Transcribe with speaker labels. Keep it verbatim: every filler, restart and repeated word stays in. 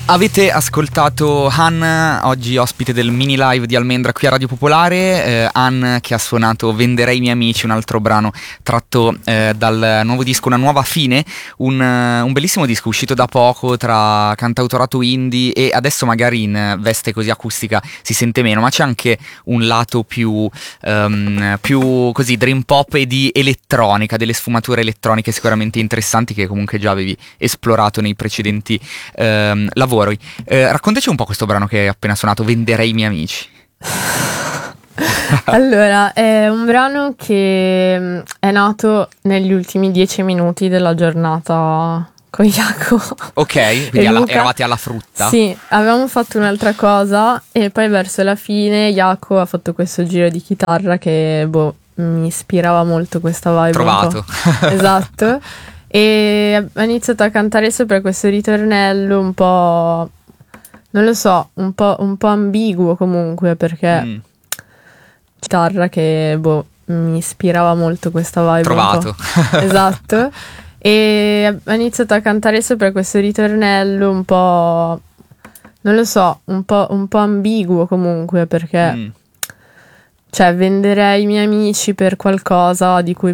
Speaker 1: Avete ascoltato Han, oggi ospite del mini live di Almendra qui a Radio Popolare. eh, Han che ha suonato Venderei i miei amici, un altro brano tratto eh, dal nuovo disco Una nuova fine, un, uh, un bellissimo disco uscito da poco tra cantautorato indie, e adesso magari in veste così acustica si sente meno, ma c'è anche un lato più, um, più così dream pop e di elettronica, delle sfumature elettroniche sicuramente interessanti che comunque già avevi esplorato nei precedenti um, lavori. Eh, raccontaci un po' questo brano che hai appena suonato, Venderei i miei amici.
Speaker 2: Allora, è un brano che è nato negli ultimi dieci minuti della giornata con Jaco.
Speaker 1: Ok, quindi alla, eravate alla frutta.
Speaker 2: Sì, avevamo fatto un'altra cosa e poi verso la fine Jaco ha fatto questo giro di chitarra che boh, mi ispirava molto questa vibe.
Speaker 1: Trovato.
Speaker 2: Esatto. E ho iniziato a cantare sopra questo ritornello un po', non lo so, un po', un po' ambiguo comunque, perché
Speaker 1: Mm.
Speaker 2: chitarra che boh, mi ispirava molto questa vibe.
Speaker 1: Trovato.
Speaker 2: Esatto. E ho iniziato a cantare sopra questo ritornello un po', non lo so, un po', un po' ambiguo comunque, perché
Speaker 1: Mm.
Speaker 2: cioè venderei i miei amici per qualcosa di cui